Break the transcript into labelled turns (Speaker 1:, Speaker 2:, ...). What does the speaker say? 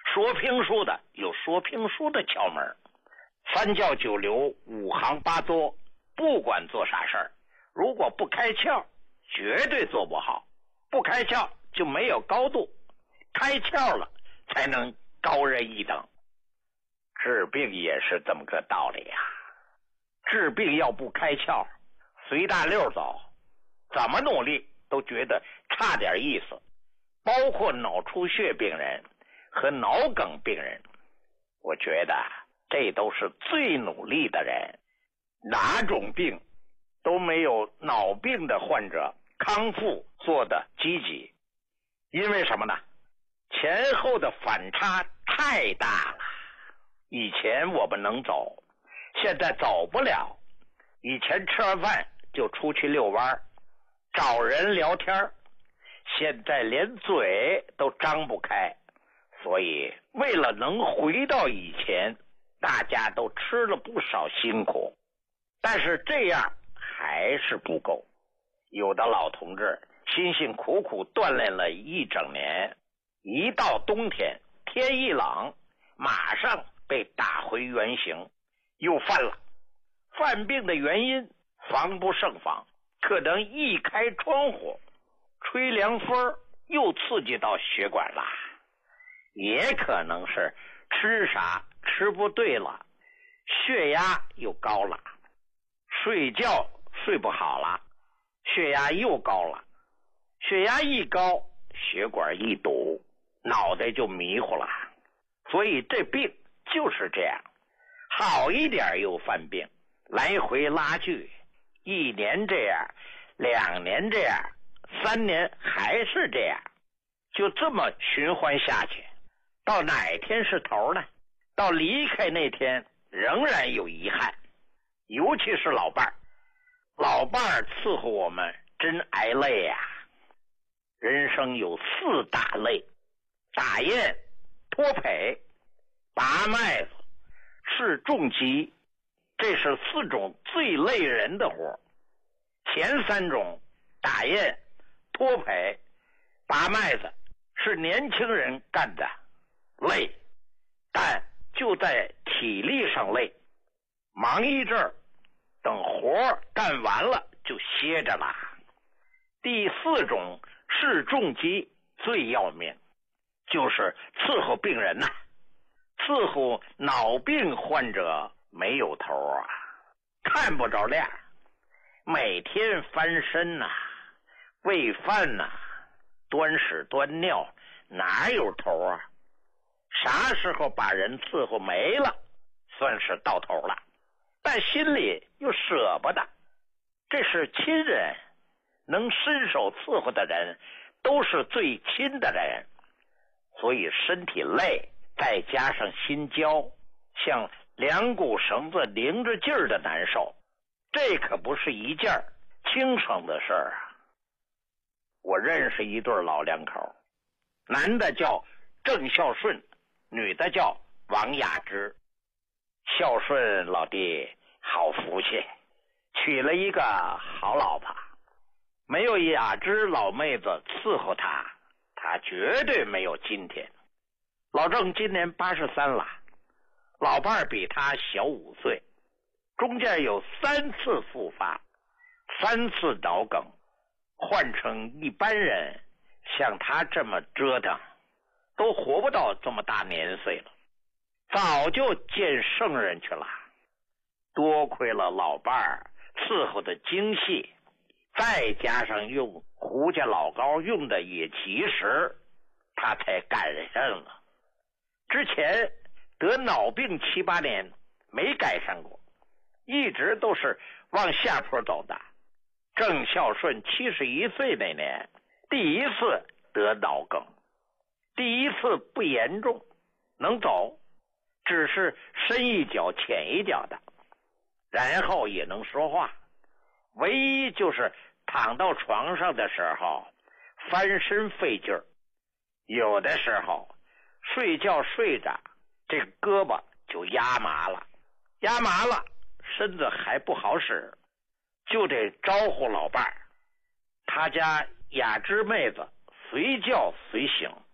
Speaker 1: 说评书的有说评书的窍门，三教九流五行八作，不管做啥事儿，如果不开窍，绝对做不好。不开窍就没有高度，开窍了才能高人一等。治病也是这么个道理呀。治病要不开窍，随大溜走，怎么努力都觉得差点意思。包括脑出血病人和脑梗病人，我觉得这都是最努力的人，哪种病都没有脑病的患者康复做的积极。因为什么呢？前后的反差太大了。以前我们能走，现在走不了。以前吃完饭就出去遛弯，找人聊天，现在连嘴都张不开。所以为了能回到以前，大家都吃了不少辛苦，但是这样还是不够。有的老同志辛辛苦苦锻炼了一整年，一到冬天天一冷，马上被打回原形，又犯了。犯病的原因防不胜防，可能一开窗户吹凉风又刺激到血管了，也可能是吃啥吃不对了，血压又高了，睡觉睡不好了，血压又高了，血压一高，血管一堵，脑袋就迷糊了。所以这病就是这样，好一点又犯病，来回拉锯，1年这样，2年这样，3年还是这样，就这么循环下去，到哪天是头呢？到离开那天仍然有遗憾。尤其是老伴儿，老伴儿伺候我们真挨累呀。人生有4大累：打雁、脱圯、拔麦子、治重疾，这是4种最累人的活。前3种打雁、脱圯、拔麦子是年轻人干的，累，但就在体力上累，忙一阵儿，等活干完了就歇着了。第4种治重疾最要命，就是伺候病人呐。伺候脑病患者没有头啊，看不着亮，每天翻身呐，喂饭呐，端屎端尿，哪有头啊？啥时候把人伺候没了，算是到头了，但心里又舍不得。这是亲人，能伸手伺候的人都是最亲的人，所以身体累，再加上心焦，像2股绳子拧着劲儿的难受，这可不是一件轻省的事儿啊。我认识一对老两口，男的叫郑孝顺，女的叫王雅芝。孝顺老弟好福气，娶了一个好老婆，没有雅芝老妹子伺候他，他绝对没有今天。老郑今年83了，老伴儿比他小5岁，中间有3次复发，3次脑梗，换成一般人像他这么折腾，都活不到这么大年岁了，早就见圣人去了。多亏了老伴儿伺候的精细，再加上用胡家老高用的也及时，他才改善了。之前得脑病7、8年没改善过，一直都是往下坡走的。郑孝顺71岁那年第一次得脑梗，第一次不严重，能走，只是深一脚浅一脚的，然后也能说话，唯一就是躺到床上的时候翻身费劲儿，有的时候睡觉睡着这个胳膊就压麻了，压麻了身子还不好使，就得招呼老伴儿。他家雅芝妹子随叫随醒，